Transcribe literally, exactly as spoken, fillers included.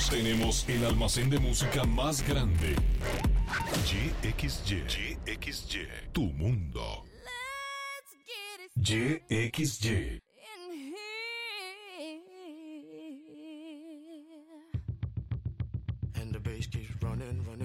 Tenemos el almacén de música más grande. Y X Y. Y X Y. Tu mundo. Y X Y. And the bass keeps running, running.